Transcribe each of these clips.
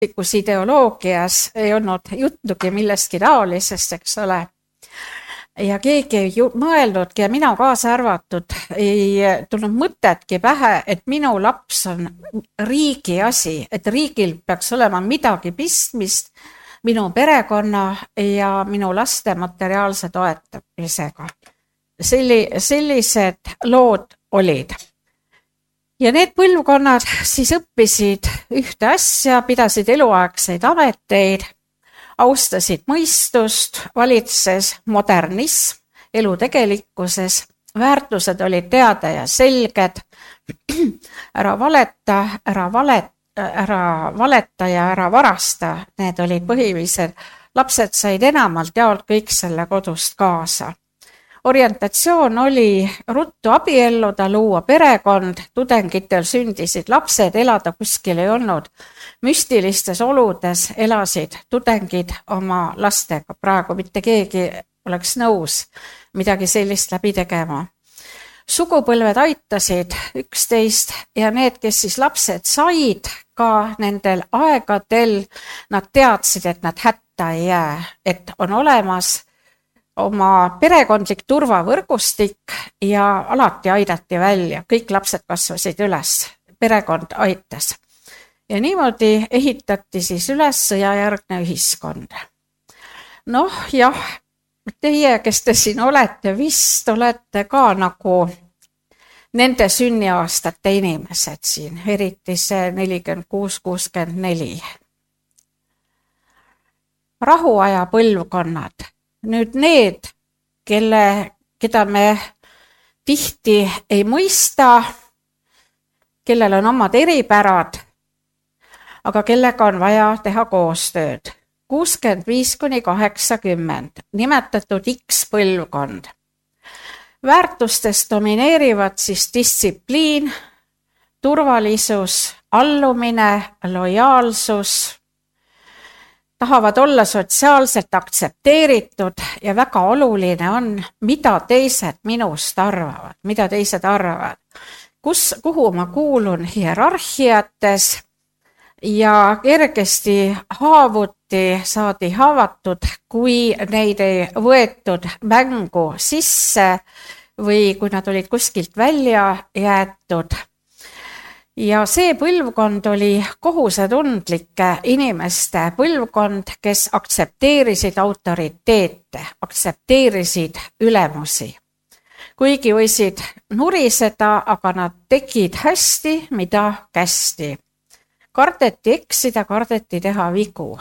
ideoloogias ei olnud juttugi millestki taolisest, eks ole. Ja keegi ei mõelnudki ja mina kaasa arvatud ei tulnud mõtetki pähe, et minu laps on riigi asi, et riigil peaks olema midagi pistmist minu perekonna ja minu laste materiaalse toetamisega. Sellised lood olid. Ja need põlvkonnad siis õppisid ühte asja, pidasid eluaegseid ameteid, austasid mõistust, valitses modernism elu tegelikkuses, väärtused olid teada ja selged, ära valeta ja ära varasta, need olid põhilised. Lapsed said enamalt jaolt kõik selle kodust kaasa. Orientatsioon oli ruttu abielluda, luua perekond, tudengitel sündisid lapsed, elada kuskil ei olnud. Müstilistes oludes elasid tudengid oma lastega. Praegu mitte keegi oleks nõus midagi sellist läbi tegema. Sugupõlved aitasid üksteist ja need, kes siis lapsed said ka nendel aegadel, nad teadsid, et nad hätta ei jää, et on olemas oma perekondlik turvavõrgustik ja alati aidati välja. Kõik lapsed kasvasid üles, perekond aitas. Ja niimoodi ehitati siis üles sõjajärgne ühiskond. Noh, jah, teie, kes te siin olete, vist olete ka nagu nende sünniaastate inimesed siin, eriti see 46-64. Rahuaja põlvkonnad. Nüüd need, keda me tihti ei mõista, kellel on omad eripärad, aga kellega on vaja teha koostööd. 65-80, nimetatud X-põlvkond. Väärtustest domineerivad siis distsipliin, turvalisus, allumine, lojaalsus, tahavad olla sotsiaalselt aktsepteeritud ja väga oluline on, mida teised minust arvavad, mida teised arvavad. Kuhu ma kuulun hierarhiates ja kergesti saadi haavatud, kui neid ei võetud mängu sisse või kui nad olid kuskilt välja jäetud. Ja see põlvkond oli kohusetundlike inimeste põlvkond, kes aktsepteerisid autoriteete, aktsepteerisid ülemusi. Kuigi võisid nuriseda, aga nad tegid hästi, mida kästi. Kardeti eksida, kardeti teha vigu.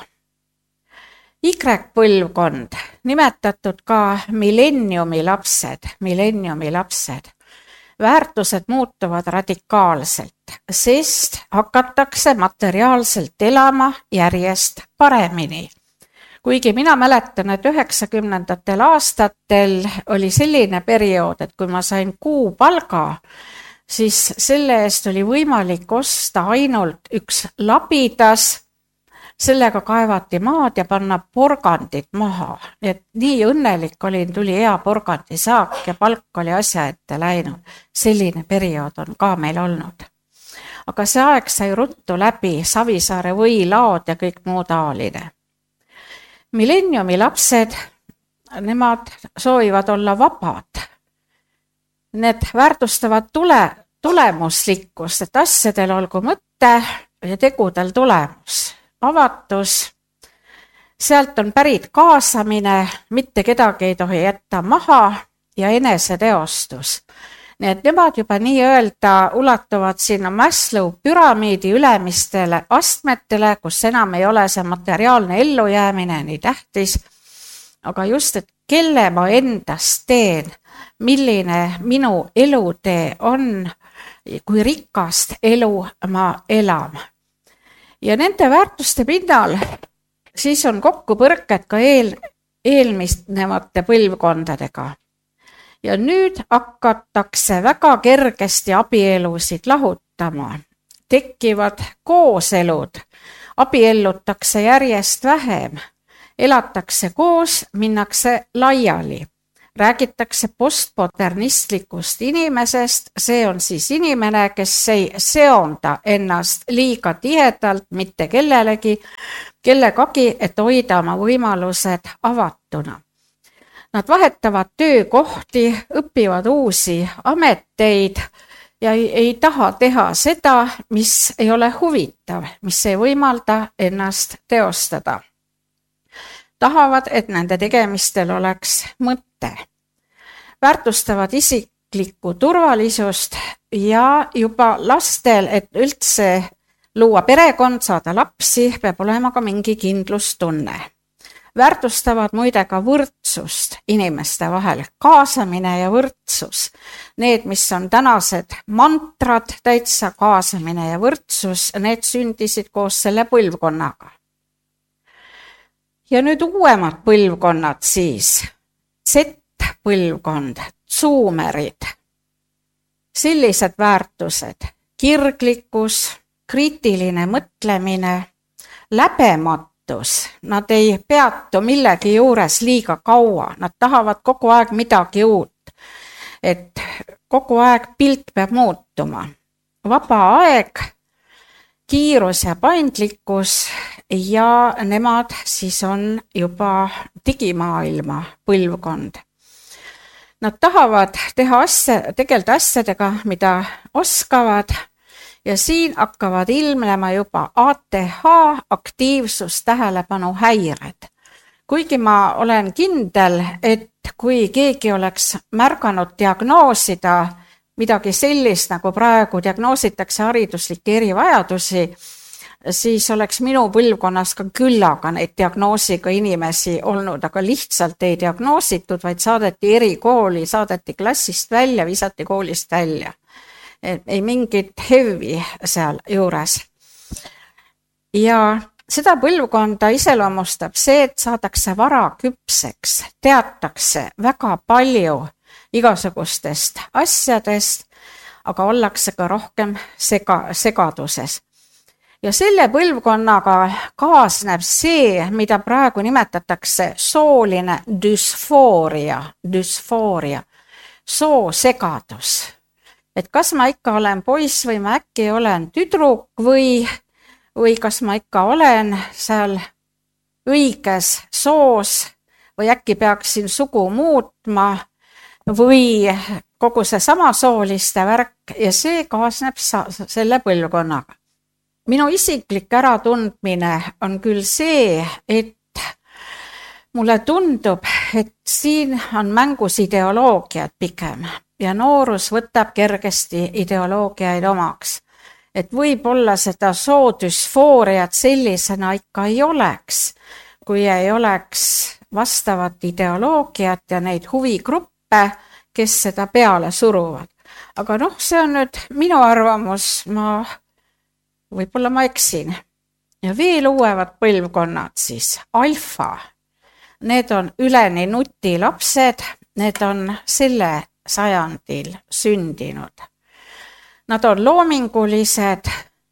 Y-põlvkond, nimetatud ka millenniumi lapsed. Väärtused muutuvad radikaalselt, sest hakatakse materiaalselt elama järjest paremini. Kuigi mina mäletan, et 90. aastatel oli selline periood, et kui ma sain kuupalga, siis selle eest oli võimalik osta ainult üks labidas, sellega kaevati maad ja panna porgandid maha. Et nii õnnelik olin, tuli hea porgandisaak ja palk oli asja ette läinud. Selline periood on ka meil olnud. Aga see aeg sai ruttu läbi, Savisaare võilaod ja kõik muu taoline. Millenniumi lapsed, nemad soovivad olla vabad. Need väärtustavad tulemuslikkust, et asjadel olgu mõte ja tegudel tulemus. Avatus, sealt on pärit kaasamine, mitte kedagi ei tohi jätta maha ja eneseteostus. Nii et nemad juba nii öelda ulatuvad sinna Maslow püramiidi ülemistele astmetele, kus enam ei ole see materiaalne ellujäämine nii tähtis, aga just, et kelle ma endast teen, milline minu elutee on, kui rikast elu ma elan. Ja nende väärtuste pinnal siis on kokkupõrked ka eelmistemate põlvkondadega. Ja nüüd hakatakse väga kergesti abielusid lahutama. Tekivad kooselud, abiellutakse järjest vähem, elatakse koos, minnakse laiali. räägitakse postmodernistlikust inimesest, see on siis inimene, kes ei seonda ennast liiga tihedalt mitte kellegagi, et hoida oma võimalused avatuna. Nad vahetavad töökohti, õpivad uusi ameteid ja ei taha teha seda, mis ei ole huvitav, mis ei võimalda ennast teostada. Tahavad, et nende tegemistel oleks mõte. Väärtustavad isiklikku turvalisust ja juba lastel, et üldse luua perekond, saada lapsi, peab olema ka mingi kindlustunne. Väärtustavad muide ka võrdsust inimeste vahel, kaasamine ja võrdsus. Need, mis on tänased mantrad, täitsa kaasamine ja võrdsus, need sündisid koos selle põlvkonnaga. Ja nüüd uuemad põlvkonnad siis, Z-põlvkond, zoomerid. Sellised väärtused, kirglikkus, kriitiline mõtlemine, läbematus, nad ei peatu millegi juures liiga kaua, nad tahavad kogu aeg midagi uut, et kogu aeg pilt peab muutuma. Vaba aeg, kiirus ja paindlikkus ja nemad siis on juba digimaailma põlvkond. Nad tahavad tegeleda asjadega, mida oskavad ja siin hakkavad ilmnema juba ATH, aktiivsus, tähelepanu häired. Kuigi ma olen kindel, et kui keegi oleks märganud diagnoosida midagi sellist, nagu praegu diagnoositakse hariduslikke erivajadusi, siis oleks minu põlvkonnas ka küllaga neid diagnoosiga inimesi olnud, aga lihtsalt ei diagnoositud, vaid saadeti erikooli, saadeti klassist välja, visati koolist välja. Ei mingit hevi seal juures. Ja seda põlvkonda iseloomustab see, et saadakse vara küpseks, teatakse väga palju igasugustest asjadest, aga ollakse ka rohkem segaduses. Ja selle põlvkonnaga kaasneb see, mida praegu nimetatakse sooline dysfooria, soosegadus. Et kas ma ikka olen poiss või ma äkki olen tüdruk või kas ma ikka olen seal õiges soos või äkki peaksin sugu muutma või kogu see samasooliste värk ja see kaasneb selle põlvkonnaga. Minu isiklik äratundmine on küll see, et mulle tundub, et siin on mängus ideoloogiad pigem ja noorus võtab kergesti ideoloogiaid omaks. Et võib-olla seda soodüsfooriat sellisena ikka ei oleks, kui ei oleks vastavat ideoloogiat ja neid huvigruppe, kes seda peale suruvad. Aga see on nüüd minu arvamus, võib-olla ma eksin. Ja veel uuevad põlvkonnad siis, alfa. Need on üleni nutilapsed, need on selle sajandil sündinud. Nad on loomingulised,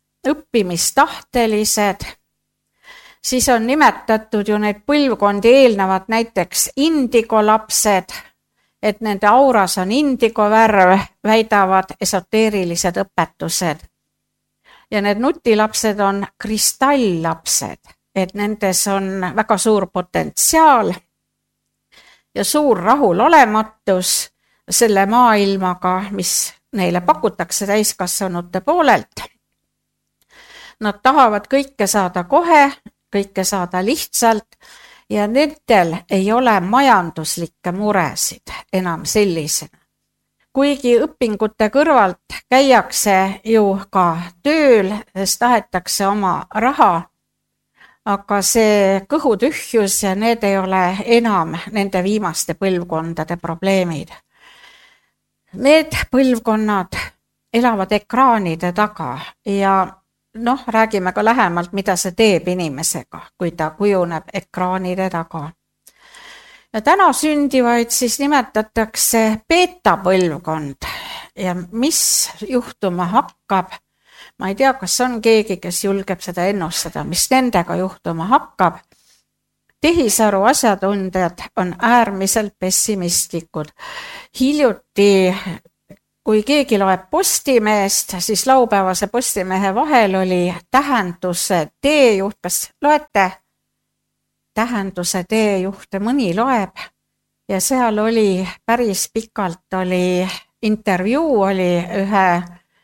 õppimistahtelised, siis on nimetatud ju neid põlvkondi eelnevad näiteks indigolapsed, et nende auras on indigovärv, väidavad esoteerilised õpetused. Ja need nutilapsed on kristalllapsed, et nendes on väga suur potentsiaal ja suur rahulolematus selle maailmaga, mis neile pakutakse täiskasvanute poolelt. Nad tahavad kõike saada kohe, kõike saada lihtsalt ja nendel ei ole majanduslikke muresid enam sellisena. Kuigi õpingute kõrvalt käiakse ju ka tööl, sest tahetakse oma raha, aga see kõhutühjus ja need ei ole enam nende viimaste põlvkondade probleemid. Need põlvkonnad elavad ekraanide taga ja räägime ka lähemalt, mida see teeb inimesega, kui ta kujuneb ekraanide taga. Ja täna sündivaid siis nimetatakse beeta-põlvkond ja mis juhtuma hakkab, ma ei tea, kas on keegi, kes julgeb seda ennustada, mis nendega juhtuma hakkab. tehisaru asjatundjad on äärmiselt pessimistlikud. Hiljuti, kui keegi loeb Postimeest, siis laupäevase Postimehe vahel oli tähenduse teejuht. Kas loete tähenduse teejuhte? Mõni loeb. Ja seal oli päris pikalt oli intervjuu oli ühe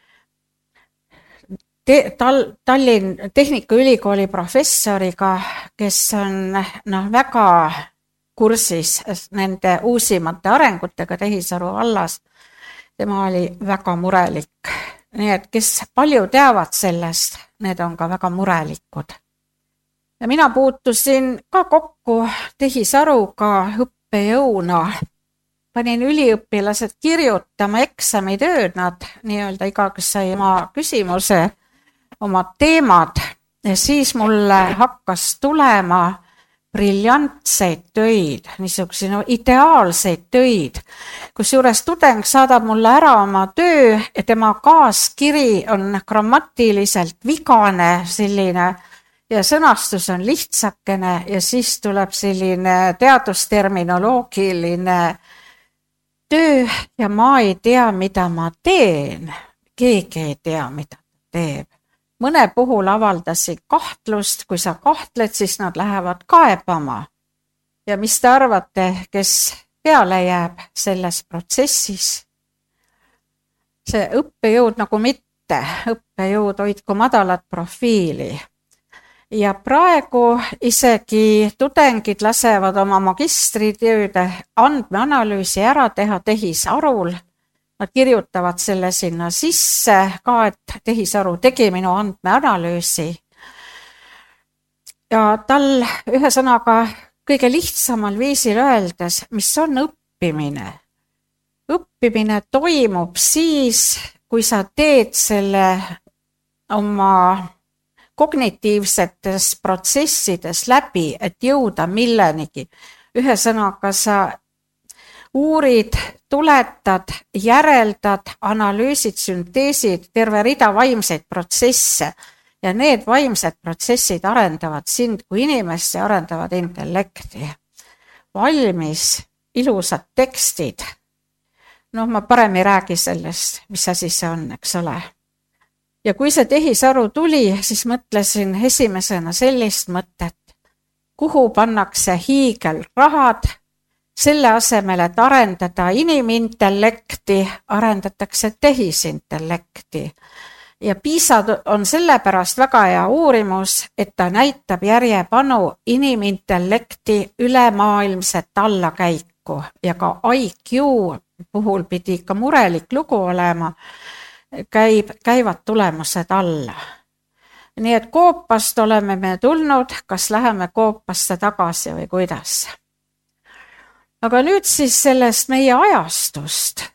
Tallinna Tehnikaülikooli professoriga, kes on väga kursis nende uusimate arengutega tehisaru vallas. Tema oli väga murelik. Nii et kes palju teavad sellest, need on ka väga murelikud. Ja mina puutusin ka kokku tehisaruga õppejõuna. Panin üliõpilased kirjutama eksamitööd, nad nii-öelda igaüks sai oma küsimuse, oma teemad, ja siis mulle hakkas tulema briljantseid töid, niisuguse ideaalseid töid, kusjuures tudeng saadab mulle ära oma töö ja tema kaaskiri on grammatiliselt vigane selline ja sõnastus on lihtsakene ja siis tuleb selline teadusterminoloogiline töö ja ma ei tea, mida ma teen. Keegi ei tea, mida ta teeb. Mõne puhul avaldasid kahtlust, kui sa kahtled, siis nad lähevad kaebama. Ja mis te arvate, kes peale jääb selles protsessis? See õppejõud nagu mitte, õppejõud hoidku madalat profiili. Ja praegu isegi tudengid lasevad oma magistritööde andmeanalüüsi ära teha tehisarul. Nad kirjutavad selle sinna sisse ka, et tehisaru tegi minu andmeanalüüsi. Ja tal ühesõnaga kõige lihtsamal viisil öeldes, mis on õppimine. Õppimine toimub siis, kui sa teed selle oma kognitiivsetes protsessides läbi, et jõuda millenigi. Ühesõnaga sa uurid, tuletad, järeldad, analüüsid, sünteesid terve rida vaimseid protsesse ja need vaimsed protsessid arendavad sind kui inimest ja arendavad intellekti. Valmis, ilusad tekstid. Ma parem ei räägi sellest, mis asi see on, eks ole. Ja kui see tehisaru tuli, siis mõtlesin esimesena sellist mõtet, kuhu pannakse hiigelrahad, selle asemel, et arendada inimintellekti, arendatakse tehisintellekti. Ja PISA on sellepärast väga hea uurimus, et ta näitab järjepanu inimintellekti ülemaailmset allakäiku ja ka IQ puhul pidi ikka murelik lugu olema, käivad tulemused alla. Nii et koopast oleme me tulnud, kas läheme koopasse tagasi või kuidas. Aga nüüd siis sellest meie ajastust,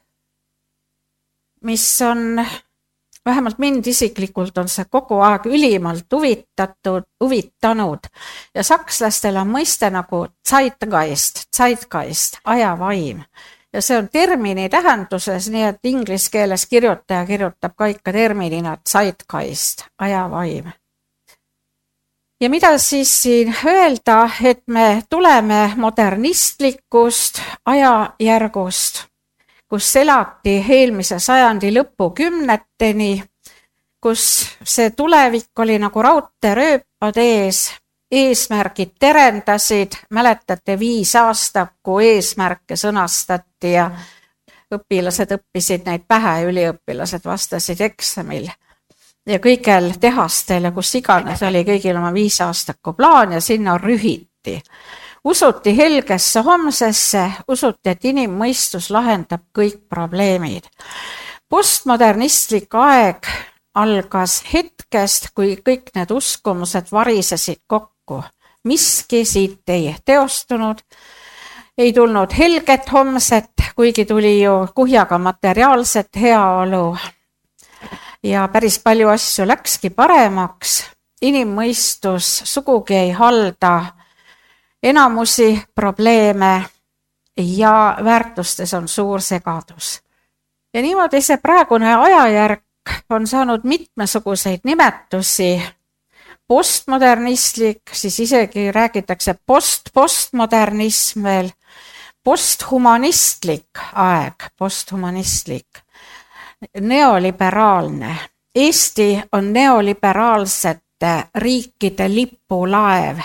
mis on, vähemalt mind isiklikult on see kogu aeg ülimalt huvitanud ja sakslastel on mõiste nagu Zeitgeist, ajavaim. Ja see on termini tähenduses, nii et inglise keeles kirjutaja kirjutab ka ikka terminina Zeitgeist, ajavaim. Ja mida siis siin öelda, et me tuleme modernistlikust ajajärgust, kus elati eelmise sajandi lõpukümneteni, kus see tulevik oli nagu raudteerööpad ees, eesmärgid terendasid, mäletate 5 aastaku eesmärke sõnastati ja õpilased õppisid neid pähe, üliõpilased vastasid eksamil. Ja kõigel tehastel ja kus iganes oli kõigil oma 5 aastaku plaan ja sinna rühiti. Usuti helgesse homsesse, usuti, et inimmõistus lahendab kõik probleemid. Postmodernistlik aeg algas hetkest, kui kõik need uskumused varisesid kokku. Miski siit ei teostunud, ei tulnud helget homset, kuigi tuli ju kuhjaga materiaalset heaolu. Ja päris palju asju läkski paremaks, inimmõistus sugugi ei halda enamusi probleeme ja väärtustes on suur segadus. Ja niimoodi see praegune ajajärk on saanud mitmesuguseid nimetusi. postmodernistlik, siis isegi räägitakse postmodernism veel, posthumanistlik aeg, posthumanistlik, neoliberaalne. Eesti on neoliberaalsete riikide lipulaev,